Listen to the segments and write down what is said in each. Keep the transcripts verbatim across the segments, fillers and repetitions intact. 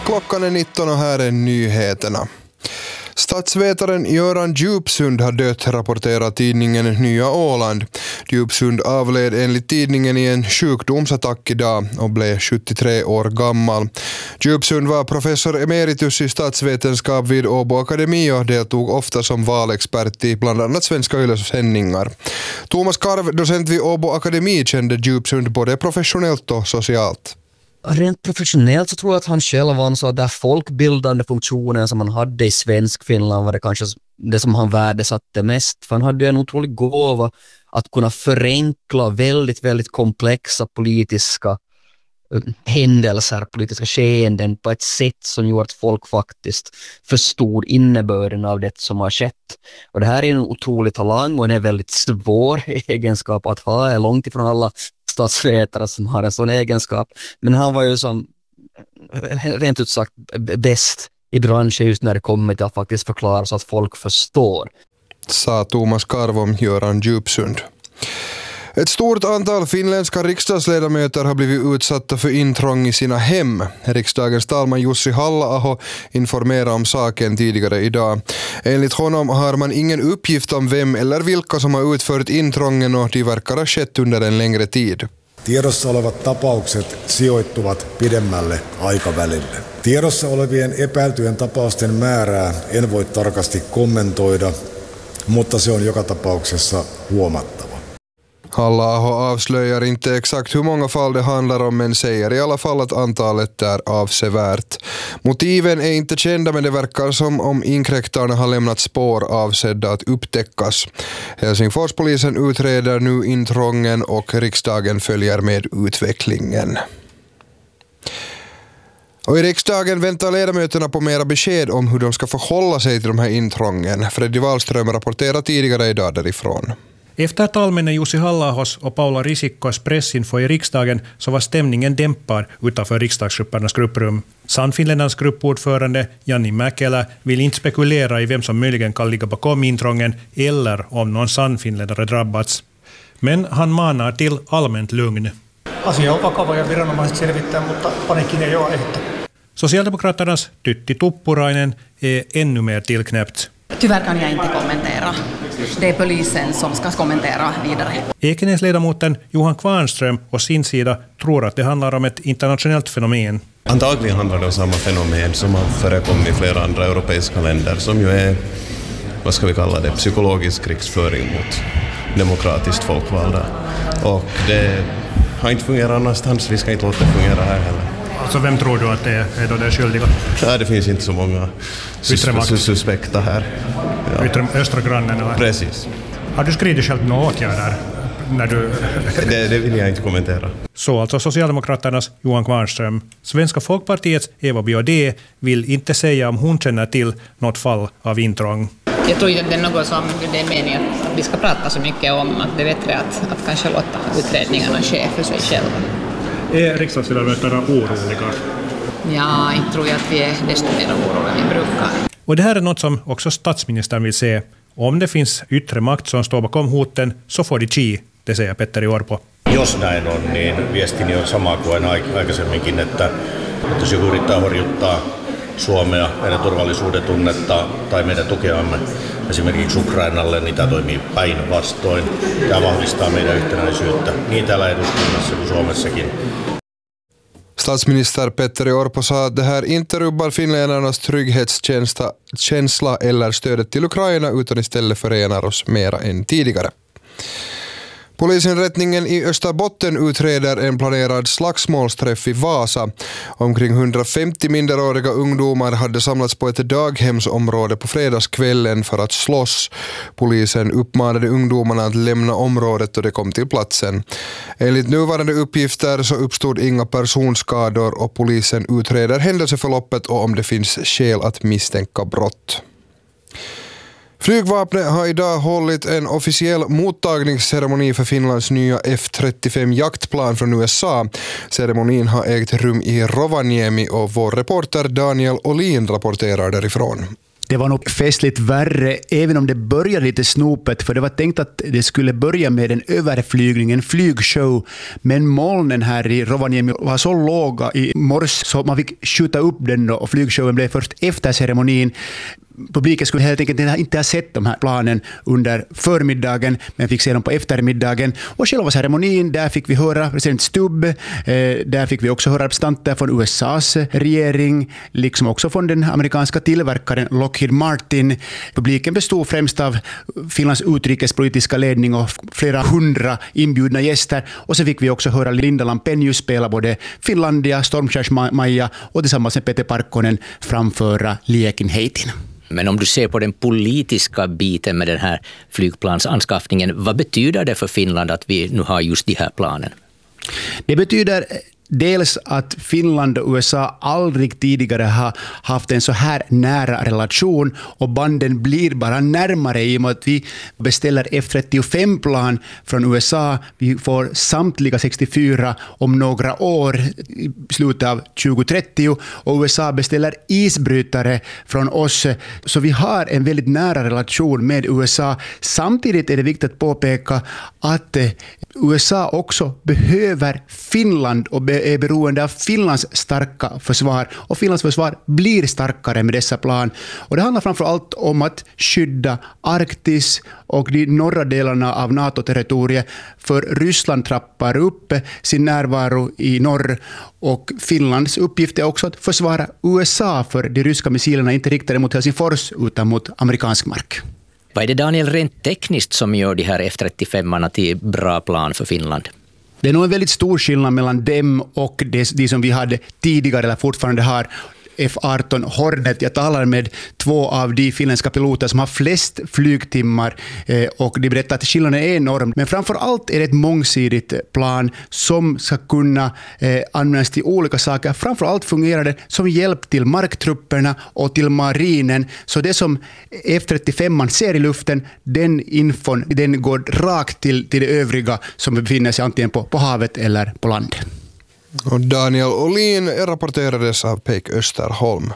Klockan är nitton och här är nyheterna. Statsvetaren Göran Djupsund har dött, rapporterar tidningen Nya Åland. Djupsund avled enligt tidningen i en sjukdomsattack idag och blev sjuttiotre år gammal. Djupsund var professor emeritus i statsvetenskap vid Åbo Akademi och deltog ofta som valexpert i bland annat Svenska Yles sändningar. Thomas Karv, docent vid Åbo Akademi, kände Djupsund både professionellt och socialt. Rent professionellt så tror jag att han själv ansåg där folkbildande funktionen som han hade i svensk Finland var det kanske det som han värdesatte mest. För han hade ju en otrolig gåva att kunna förenkla väldigt, väldigt komplexa politiska händelser, politiska skeenden på ett sätt som gjorde att folk faktiskt förstod innebörden av det som har skett. Och det här är en otrolig talang och en väldigt svår egenskap att ha. Är långt ifrån alla statsvetare som har en sån egenskap. Men han var ju som rent ut sagt bäst i branschen just när det kommer till att faktiskt förklara så att folk förstår. Sa Thomas Karv om Göran Djupsund. Ett stort antal finländska riksdagsledamöter har blivit utsatta för intrång i sina hem. Riksdagens talman Jussi Halla-aho informerade om saken tidigare idag. Enligt honom har man ingen uppgift om vem eller vilka som har utfört intrången och de verkar ha skett under en längre tid. Tiedossa olevat tapaukset sijoittuvat pidemmälle aikavälille. Tiedossa olevien epäiltyjen tapausten määrää en voi tarkasti kommentoida, mutta se on joka tapauksessa huomattava. Halla-aho avslöjar inte exakt hur många fall det handlar om men säger i alla fall att antalet är avsevärt. Motiven är inte kända men det verkar som om inkräktarna har lämnat spår avsedda att upptäckas. Helsingforspolisen utreder nu intrången och riksdagen följer med utvecklingen. Och i riksdagen väntar ledamöterna på mera besked om hur de ska förhålla sig till de här intrången. Freddy Wallström rapporterar tidigare idag därifrån. Efter talmännen Jussi Halla-ahos och Paula Risikkos pressinfo i riksdagen så var stämningen dämpad utanför riksdagsgruppernas grupprum. Sannfinländarnas gruppordförande Janni Mäkelä vill inte spekulera i vem som möjligen kan ligga bakom intrången eller om någon sannfinländare drabbats. Men han manar till allmänt lugn. Asia on vakava ja viranomaiset selvittää, mutta paniikin ei ole aihetta. Socialdemokraternas Tytti Tuppurainen är ännu mer tillknäppt. Tyvärr kan jag inte kommentera. Det är polisen som ska kommentera vidare. Ekenäsledamoten Johan Kvarnström och sin sida tror att det handlar om ett internationellt fenomen. Antagligen handlar det om samma fenomen som har förekommit i flera andra europeiska länder som ju är, vad ska vi kalla det, psykologisk krigsföring mot demokratiskt folkvalda. Och det har inte fungerat annanstans, vi ska inte låta det fungera här heller. Alltså vem tror du att det är då det är skyldiga? Nej, det finns inte så många sus- suspekta här. Ja. Yttre, östra grannen? Eller? Precis. Har du skridit själv några åtgärder? När du... det, det vill jag inte kommentera. Så alltså Socialdemokraternas Johan Kvarnström. Svenska Folkpartiets Eva Biaudet vill inte säga om hon känner till något fall av intrång. Jag tror inte att det är något som det är meningen att vi ska prata så mycket om. Att det är bättre att, att kanske låta utredningarna ske för sig själva. Är riksdagsledamöterna oroliga? Ja, inte tror jag att vi är desto mer oroliga än vi brukar. Och det här är något som också statsministern vill se. Om det finns yttre makt som står bakom hoten så får de chi, det säger Petteri Orpo. Jos näin on, niin viestini on sama kuin aikaisemminkin, että jos joku yrittää horjuttaa Suomea, meidän turvallisuuden tunnetta tai meidän tukeamme esimerkiksi Ukrainalle, niin tämä toimii päinvastoin. Tämä vahvistaa meidän yhtenäisyyttä niin täällä eduskunnassa kuin Suomessakin. Statsminister Petteri Orpo sa att det här inte rubbar finländarnas trygghetskänsla eller stödet till Ukraina utan istället förenar oss mera än tidigare. Polisinrättningen i Österbotten utreder en planerad slagsmålsträff i Vasa. Omkring hundrafemtio minderåriga ungdomar hade samlats på ett daghemsområde på fredagskvällen för att slåss. Polisen uppmanade ungdomarna att lämna området och de kom till platsen. Enligt nuvarande uppgifter så uppstod inga personskador och polisen utreder händelseförloppet och om det finns skäl att misstänka brott. Flygvapnet har idag hållit en officiell mottagningsceremoni för Finlands nya F trettiofem jaktplan från U S A. Ceremonin har ägt rum i Rovaniemi och vår reporter Daniel Olin rapporterar därifrån. Det var nog festligt värre, även om det började lite snopet, för det var tänkt att det skulle börja med en överflygning, en flygshow, men molnen här i Rovaniemi var så låga i morse så man fick skjuta upp den då, och flygshowen blev först efter ceremonin. Publiken skulle helt enkelt inte ha sett de här planen under förmiddagen, men fick se dem på eftermiddagen. Och själva ceremonin, där fick vi höra president Stubb, eh, där fick vi också höra representanter från U S A:s regering, liksom också från den amerikanska tillverkaren Lockheed Martin. Publiken bestod främst av Finlands utrikespolitiska ledning och flera hundra inbjudna gäster. Och så fick vi också höra Linda Lampenius spela både Finlandia, Stormskärs-Maja och tillsammans med Peter Parkkonen framföra Liekin heitin. Men om du ser på den politiska biten med den här flygplansanskaffningen, vad betyder det för Finland att vi nu har just de här planen? Det betyder dels att Finland och U S A aldrig tidigare har haft en så här nära relation, och banden blir bara närmare i och med att vi beställer F trettiofem-plan från U S A. Vi får samtliga sextiofyra om några år i slutet av tjugo trettio, och U S A beställer isbrytare från oss. Så vi har en väldigt nära relation med U S A. Samtidigt är det viktigt att påpeka att U S A också behöver Finland och be- är beroende av Finlands starka försvar, och Finlands försvar blir starkare med dessa plan. Och det handlar framför allt om att skydda Arktis och de norra delarna av NATO-territoriet, för Ryssland trappar upp sin närvaro i norr, och Finlands uppgift är också att försvara U S A, för de ryska missilerna inte riktade mot Helsingfors utan mot amerikansk mark. Vad är det, Daniel, rent tekniskt som gör de här F trettiofem-arna till bra plan för Finland? Det är nog en väldigt stor skillnad mellan dem och det, de som vi hade tidigare eller fortfarande har. F arton Hornet. Jag talar med två av de finländska piloter som har flest flygtimmar, eh, och de berättar att skillnaden är enorm. Men framför allt är det ett mångsidigt plan som ska kunna eh, användas till olika saker. Framför allt fungerar det som hjälp till marktrupperna och till marinen. Så det som F trettiofem man ser i luften, den infon, den går rakt till, till det övriga som befinner sig antingen på, på havet eller på land. Och Daniel Olin rapporterades av Peik Österholm.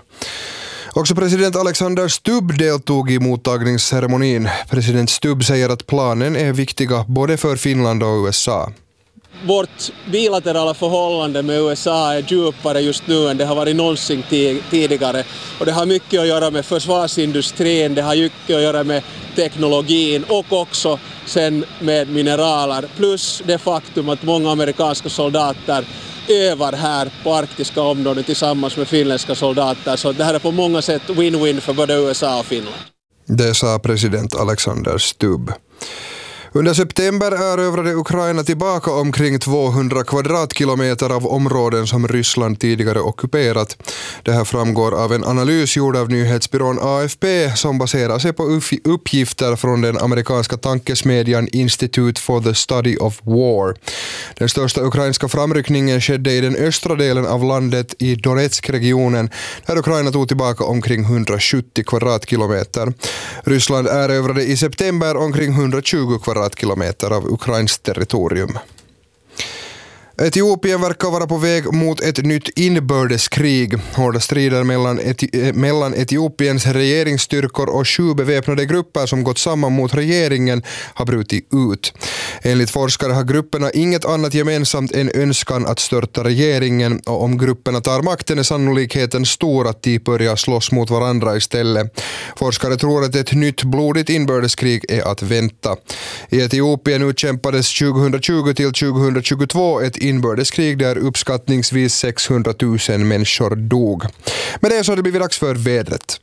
Också president Alexander Stubb deltog i mottagningsceremonin. President Stubb säger att planen är viktiga både för Finland och U S A. Vårt bilaterala förhållande med U S A är djupare just nu än det har varit någonsin tidigare. Och det har mycket att göra med försvarsindustrin, det har mycket att göra med teknologin och också sen med mineraler. Plus det faktum att många amerikanska soldater övar här på arktiska områden tillsammans med finländska soldater. Så det här är på många sätt win-win för både U S A och Finland. Det sa president Alexander Stubb. Under september erövrade Ukraina tillbaka omkring tvåhundra kvadratkilometer av områden som Ryssland tidigare ockuperat. Det här framgår av en analys gjord av nyhetsbyrån A F P som baserar sig på uppgifter från den amerikanska tankesmedjan Institute for the Study of War. Den största ukrainska framryckningen skedde i den östra delen av landet i Donetsk-regionen, där Ukraina tog tillbaka omkring hundrasjuttio kvadratkilometer. Ryssland erövrade i september omkring hundratjugo kvadratkilometer av Ukrains territorium. Etiopien verkar vara på väg mot ett nytt inbördeskrig. Hårda strider mellan, Eti- mellan Etiopiens regeringsstyrkor och sju beväpnade grupper som gått samman mot regeringen har brutit ut. Enligt forskare har grupperna inget annat gemensamt än önskan att störta regeringen, och om grupperna tar makten är sannolikheten stor att de börjar slåss mot varandra istället. Forskare tror att ett nytt blodigt inbördeskrig är att vänta. I Etiopien utkämpades tjugohundratjugo till tjugohundratjugotvå ett inbördeskrig där uppskattningsvis sexhundratusen människor dog. Men det är så att det blir dags för vädret.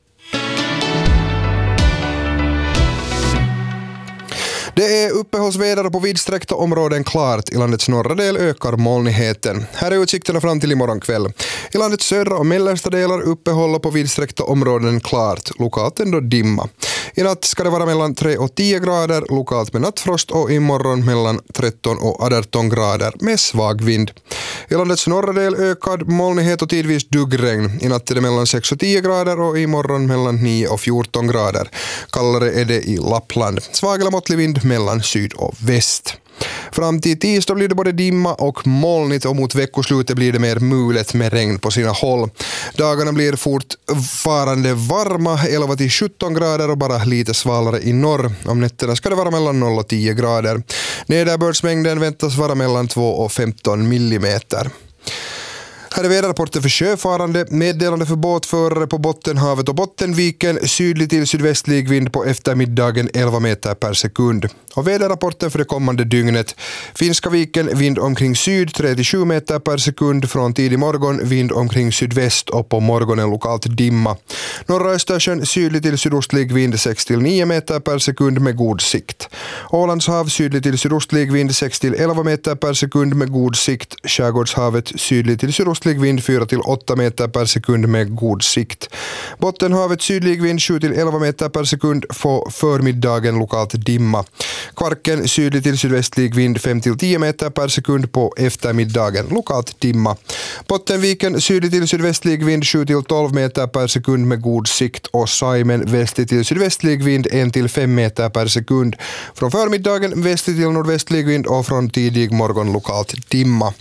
Det är uppehållsväder på vidsträckta områden klart. I landets norra del ökar molnigheten. Här är utsikterna fram till imorgon kväll. I landets södra och mellersta delar uppehåller på vidsträckta områden klart. Lokalt ändå dimma. I natt ska det vara mellan tre och tio grader, lokalt med nattfrost, och imorgon mellan tretton och arton grader med svag vind. I landets norra del ökad molnighet och tidvis duggregn. I natt är det mellan sex och tio grader och imorgon mellan nio och fjorton grader. Kallare är det i Lappland. Svag eller måttlig vind mellan syd och väst. Fram till tisdag blir det både dimma och molnigt och mot veckoslutet blir det mer mulet med regn på sina håll. Dagarna blir fortfarande varma, elva till sjutton grader och bara lite svalare i norr. Om nätterna ska det vara mellan noll och tio grader. Nederbördsmängden väntas vara mellan två och femton millimeter. Här är väderrapporten för sjöfarande, meddelande för båtförare på Bottenhavet och Bottenviken, sydlig till sydvästlig vind på eftermiddagen elva meter per sekund. Och väderrapporten för det kommande dygnet, Finska viken vind omkring syd tre till sju meter per sekund, från tidig morgon vind omkring sydväst och på morgonen lokalt dimma. Norra Östersjön sydlig till sydostlig vind sex till nio meter per sekund med god sikt. Ålandshav sydlig till sydostlig vind sex till elva meter per sekund med god sikt. Skärgårdshavet sydlig till sydostlig vind fyra till åtta meter per sekund med god sikt. Bottenhavet sydlig vind sju till elva meter per sekund, på förmiddagen lokalt dimma. Kvarken sydlig till sydvästlig vind fem till tio meter per sekund, på eftermiddagen lokalt dimma. Bottenviken sydlig till sydvästlig vind sju till tolv meter per sekund med god sikt, och Saimen västlig till sydvästlig vind ett till fem meter per sekund. Från förmiddagen västlig till nordvästlig vind och från tidig morgon lokalt dimma.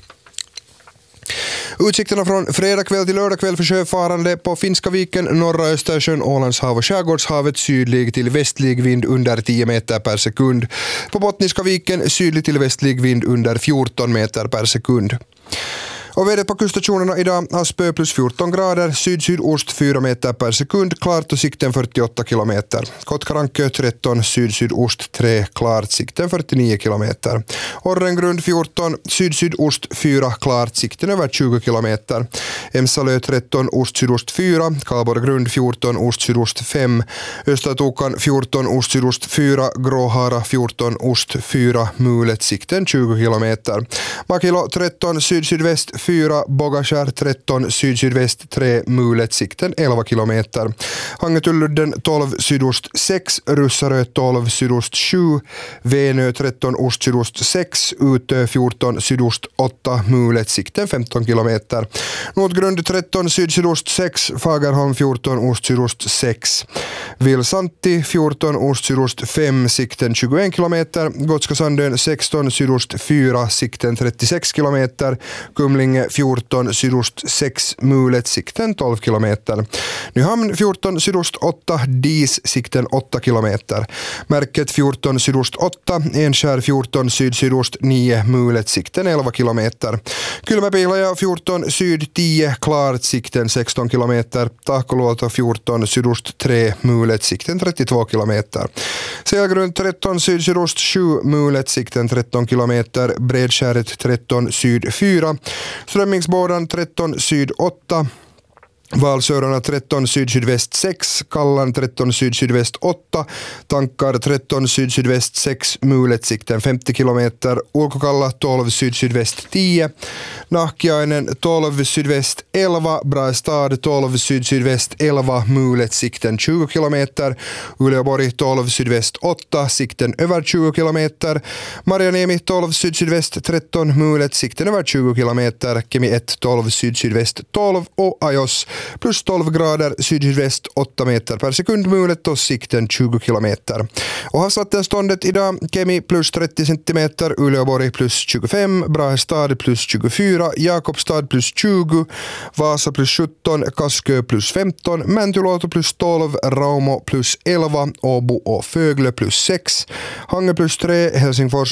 Utsikterna från fredag kväll till lördag kväll för sjöfarande: på Finska viken, norra Östersjön, Ålandshav och Skärgårdshavet sydlig till västlig vind under tio meter per sekund. På Bottniska viken sydlig till västlig vind under fjorton meter per sekund. Och vädret på kuststationerna idag: Aspö plus fjorton grader, syd-sydost fyra meter per sekund, klart och sikten fyrtioåtta kilometer. Kotkarankö tretton, syd-sydost tre, klart, sikten fyrtionio kilometer. Orrengrund fjorton, syd-sydost fyra, klart, sikten över tjugo kilometer. Emsalö tretton, ost-sydost fyra, Kalborgrund fjorton, ost-sydost fem, Östertokan fjorton, ost-sydost fyra, Gråhara fjorton, ost fyra, mulet, sikten tjugo kilometer. Makilo tretton, syd-sydväst fyra, Bogaskär tretton, syd-sydväst tre, mulet, sikten elva kilometer. Hangetulludden tolv, sydost sex, Russarö tolv, sydost sju, Venö tretton, ost-sydost sex, Utö fjorton, sydost åtta, mulet, sikten femton kilometer. Nordgrund tretton, syd-sydost sex, Fagerholm fjorton, ost-sydost sex, Vilsanti fjorton, ost-sydost fem, sikten tjugoen kilometer. Gotska Sandön sexton, sydost fyra, sikten trettiosex kilometer. Kumlinge fjorton, sydost sex, mulet, sikten tolv kilometer. Nyhamn fjorton, sydost åtta, Dis, sikten åtta kilometer. Märket fjorton, sydost åtta, Enskär fjorton, syd-sydost nio, mulet, sikten elva kilometer. Kylmäpihlaja fjorton, syd tio, klart, sikten sexton kilometer. Tahkoluoto fjorton, sydost tre, mulet, sikten trettiotvå kilometer. Selgrund tretton, syd-sydost sju, mulet, sikten tretton kilometer. Bredskäret tretton, syd fyra. Strömmingsbådan tretton, syd åtta. Valsörarna tretton, syd-sydväst sex, Kallan tretton, syd-sydväst åtta, Tankar tretton, syd-sydväst sex, mulet, sikten femtio kilometer. Ulkokalla tolv, syd-sydväst tio, Nahkiainen tolv, sydväst elva, Brastad tolv, syd-sydväst elva, mulet, sikten tjugo kilometer. Uleåborg tolv, sydväst åtta, sikten över tjugo kilometer. Marjaniemi tolv, syd-sydväst tretton, mulet, sikten över tjugo kilometer. Kemi ett tolv, syd-sydväst tolv och Ajos plus tolv grader, syd-sydväst åtta meter per sekund, mulet och sikten tjugo kilometer. Och havsvattenståndet idag: Kemi plus trettio centimeter, Uleåborg plus tjugofem, Brahestad plus tjugofyra, Jakobstad plus tjugo, Vasa plus sjutton, Kaskö plus femton, Mäntyluoto plus tolv, Raumo plus elva, Åbo och Fögle plus sex, Hange plus tre, Helsingfors